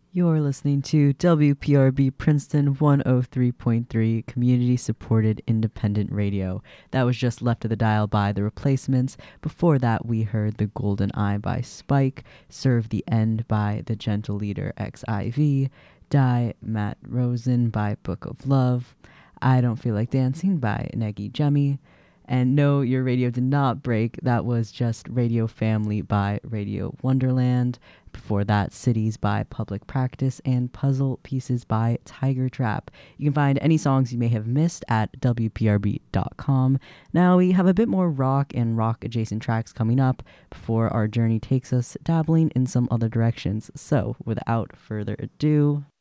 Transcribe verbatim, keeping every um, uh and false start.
You're listening to W P R B Princeton one oh three point three Community Supported Independent Radio. That was just Left of the Dial by The Replacements. Before that, we heard The Golden Eye by Spike, Serve the End by The Gentle Leader X I V, Die Matt Rosen by Book of Love, I Don't Feel Like Dancing by Negi Jemi, and No, Your Radio Did Not Break. That was just Radio Family by Radio Wonderland. Before that, Cities by Public Practice and Puzzle Pieces by Tiger Trap. You can find any songs you may have missed at W P R B dot com. Now we have a bit more rock and rock adjacent tracks coming up before our journey takes us dabbling in some other directions. So without further ado,